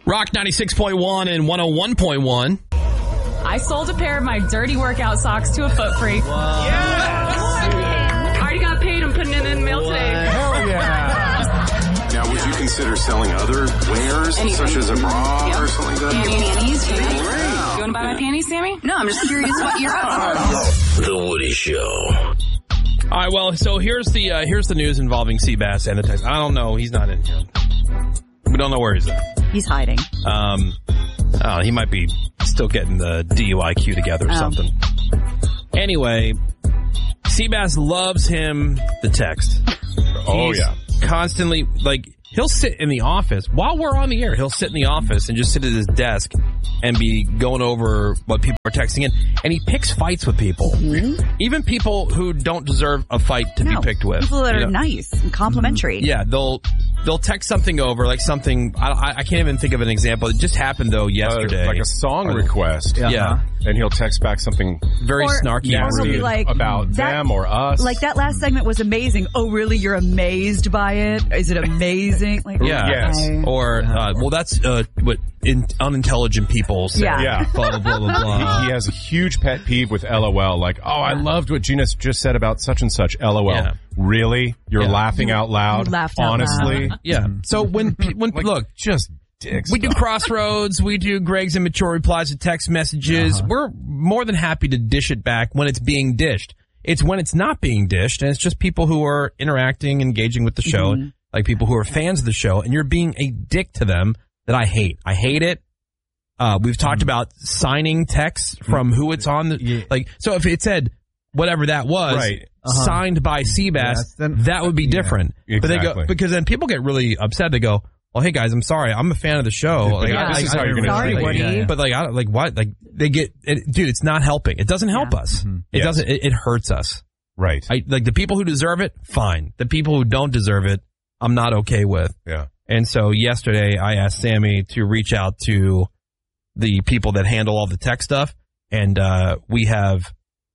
Rock 96.1 and 101.1. I sold a pair of my dirty workout socks to a foot freak. Yes! Already got paid. I'm putting it in the mail today. Hell yeah! Now, would you consider selling other wares, such as a bra or something like that? Panties? You want to buy my panties, Sammy? No, I'm just curious what you're The Woody Show. All right, well, so here's the news involving Seabass and the text. I don't know. He's not in here. We don't know where he's at. He's hiding. He might be still getting the DUI queue together or something. Anyway, Seabass loves him the text. He's constantly, he'll sit in the office while we're on the air. He'll sit in the office and just sit at his desk and be going over what people are texting in. And he picks fights with people. Mm-hmm. Even people who don't deserve a fight to be picked with. People that are nice and complimentary. Yeah, they'll text something over, like something, I can't even think of an example. It just happened, though, yesterday. Like a song request. Yeah. And he'll text back something very snarky or he'll be like, about them or us. Like, that last segment was amazing. Oh, really? You're amazed by it? Is it amazing? Like, Yes. Or, that's what unintelligent people say. Yeah. Blah, blah, blah, blah, blah. He has a huge pet peeve with LOL. Like, I loved what Gina just said about such and such. LOL. Yeah. Really? You're laughing out loud? You laughed out honestly? loud. Yeah. So when look, just dicks. we do Crossroads, we do Greg's immature replies to text messages. We're more than happy to dish it back when it's being dished. It's when it's not being dished, and it's just people who are interacting, engaging with the show, like people who are fans of the show, and you're being a dick to them that I hate. I hate it. We've talked about signing texts from who it's on. So if it said whatever that was, signed by Seabass, that would be different. Exactly. But they go, because then people get really upset. They go, "Well, hey guys, I'm sorry. I'm a fan of the show. This is how you're going to Sorry, Woody. But what? Like they get, dude. It's not helping. It doesn't help us. It doesn't. It hurts us. Right. The people who deserve it, fine. The people who don't deserve it, I'm not okay with. Yeah. And so yesterday, I asked Sammy to reach out to the people that handle all the tech stuff, and we have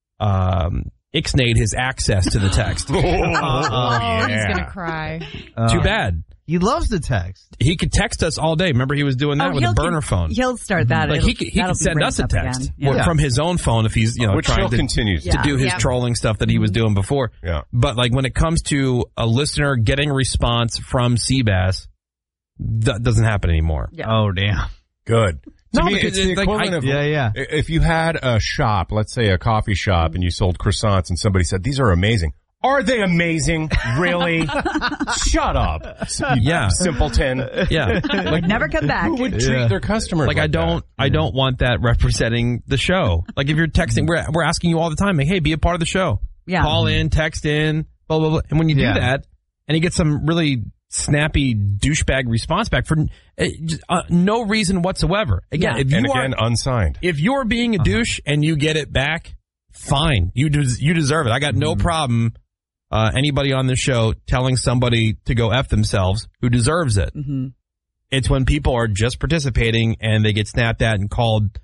ixnayed his access to the text. He's gonna cry. Too bad. He loves the text. He could text us all day. Remember, he was doing that with a burner phone. He'll start that. Like he could send us a text from his own phone if he's which trying to continue to do his trolling stuff that he was doing before. Yeah. But like when it comes to a listener getting a response from Seabass, that doesn't happen anymore. Yeah. Oh, damn. Good. To me, because it's the equivalent of if you had a shop, let's say a coffee shop, and you sold croissants, and somebody said, "These are amazing." Are they amazing? Really? Shut up. Yeah. Simpleton. Yeah. Like, never come back. Who would treat their customers like I don't want that representing the show. Like if you're texting, we're asking you all the time, like, hey, be a part of the show. Yeah. Call in, text in, blah, blah, blah. And when you do that, and you get some really snappy douchebag response back for no reason whatsoever. Again, unsigned. If you're being a douche and you get it back, fine. You deserve it. I got no problem anybody on the show telling somebody to go F themselves who deserves it. Mm-hmm. It's when people are just participating and they get snapped at and called,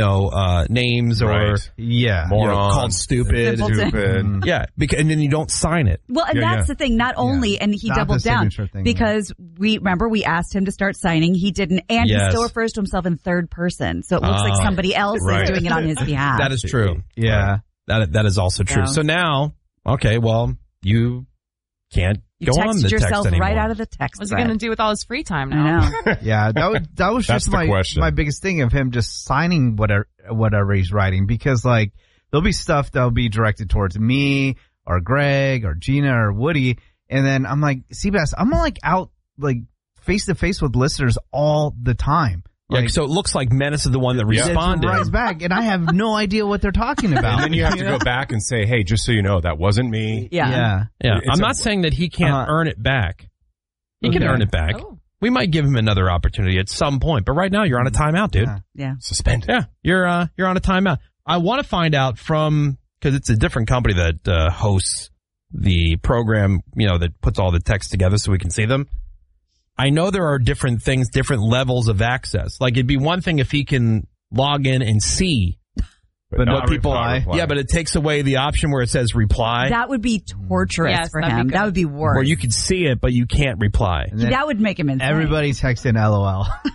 names or morons, called stupid. Yeah, and then you don't sign it. Well, and that's the thing. Not only, and he doubled down because we asked him to start signing. He didn't, and he still refers to himself in third person, so it looks like somebody else is doing it on his behalf. That is true. Yeah, that is also true. So now, okay, well, you can't go on the text yourself anymore. Right out of the text. What's he going to do with all his free time now? I know. Yeah, that was just my biggest thing of him just signing whatever he's writing, because like there'll be stuff that'll be directed towards me or Greg or Gina or Woody, and then I'm like, Seabass, I'm like out like face to face with listeners all the time. Like, so it looks like Menace is the one that responded. Right back, and I have no idea what they're talking about. And then you have to go back and say, hey, just so you know, that wasn't me. Yeah. I'm not saying that he can't earn it back. He can earn it back. Oh. We might give him another opportunity at some point, but right now you're on a timeout, dude. Yeah. Suspended. Yeah. You're on a timeout. I want to find out because it's a different company that hosts the program, that puts all the text together so we can see them. I know there are different things, different levels of access. Like it'd be one thing if he can log in and see but what people reply. Yeah, but it takes away the option where it says reply. That would be torturous for him. That would be worse. Where you could see it, but you can't reply. That would make him insane. Everybody texting LOL.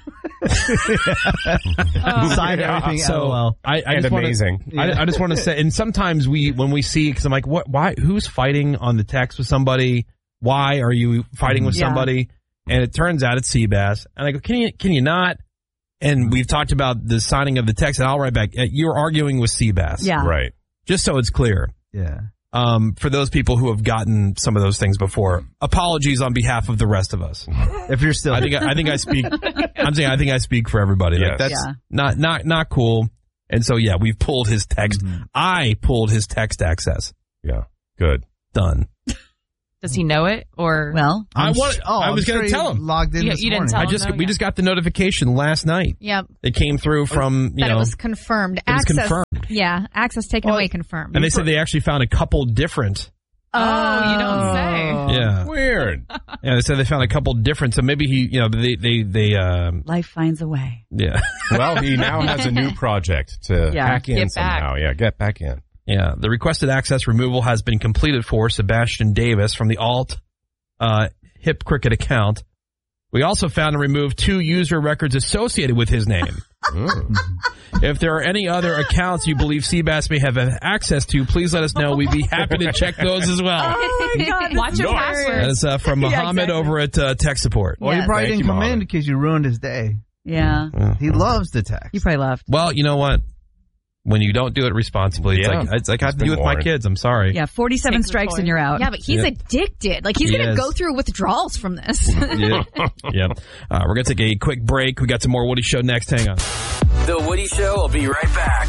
Signed everything. So LOL. I just amazing. I just want to say, and sometimes when we see, because I'm like, what? Why? Who's fighting on the text with somebody? Why are you fighting with somebody? And it turns out it's Seabass. And I go, can you not? And we've talked about the signing of the text, and I'll write back. You're arguing with Seabass. Yeah. Right. Just so it's clear. Yeah. For those people who have gotten some of those things before, apologies on behalf of the rest of us. If you're still, I think I speak. I'm saying I think I speak for everybody. Yes. Like, that's not cool. And so we've pulled his text. I pulled his text access. Yeah. Good. Done. Does he know it or? Well, I was going to tell him. Logged in this didn't morning. tell him. We just got the notification last night. Yep. It came through from that it was confirmed. It was confirmed. Yeah, access taken away, confirmed. And they said they actually found a couple different. Oh, you don't say. Yeah. Weird. Yeah, they said they found a couple different. So maybe he, they life finds a way. Yeah. Well, he now has a new project to hack in somehow. Yeah, get back in. Yeah. The requested access removal has been completed for Sebastian Davis from the Hip Cricket account. We also found and removed 2 user records associated with his name. If there are any other accounts you believe Seabass may have access to, please let us know. We'd be happy to check those as well. Oh my God. Watch your password. That is from Muhammad over at Tech Support. Well, you probably didn't come in because you ruined his day. Yeah. He loves the text. You probably left. Well, you know what? When you don't do it responsibly, it's like I have to do with my kids. I'm sorry. Yeah, 47 strikes and you're out. Yeah, but he's addicted. Like, he's going to go through withdrawals from this. Yeah. We're going to take a quick break. We got some more Woody Show next. Hang on. The Woody Show will be right back.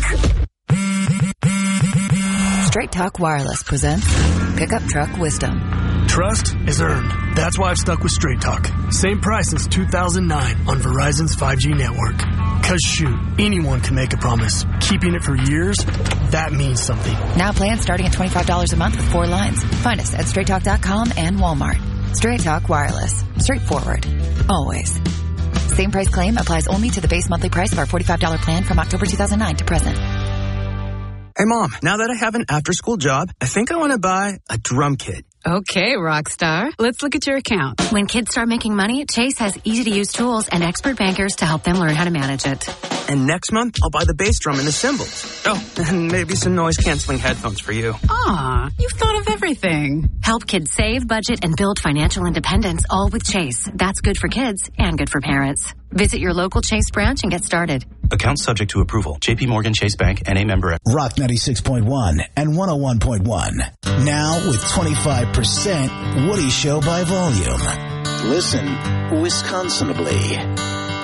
Straight Talk Wireless presents Pickup Truck Wisdom. Trust is earned. That's why I've stuck with Straight Talk. Same price since 2009 on Verizon's 5G network. Cause shoot, anyone can make a promise. Keeping it for years, that means something. Now plans starting at $25 a month with 4 lines. Find us at straighttalk.com and Walmart. Straight Talk Wireless. Straightforward. Always. Same price claim applies only to the base monthly price of our $45 plan from October 2009 to present. Hey Mom, now that I have an after-school job, I think I want to buy a drum kit. Okay, Rockstar. Let's look at your account. When kids start making money, Chase has easy-to-use tools and expert bankers to help them learn how to manage it. And next month, I'll buy the bass drum and the cymbals. Oh, and maybe some noise-canceling headphones for you. Aw, you've thought of everything. Help kids save, budget, and build financial independence, all with Chase. That's good for kids and good for parents. Visit your local Chase branch and get started. Account subject to approval. J.P. Morgan Chase Bank, N.A. member. Rock 96.1 and 101.1. Now with 25% Woody Show by volume. Listen Wisconsinably.